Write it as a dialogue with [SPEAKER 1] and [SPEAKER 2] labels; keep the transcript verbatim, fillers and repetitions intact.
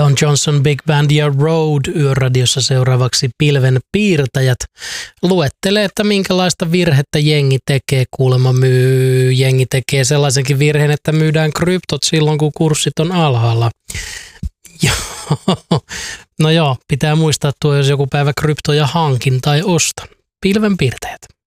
[SPEAKER 1] Don Johnson Big Band ja Road Yöradiossa seuraavaksi Pilven piirtäjät luettelee, että minkälaista virhettä jengi tekee. Kuulemma myy, jengi tekee sellaisenkin virheen, että myydään kryptot silloin, kun kurssit on alhaalla. No joo, pitää muistaa tuo, jos joku päivä kryptoja hankin tai ostan. Pilven piirtäjät.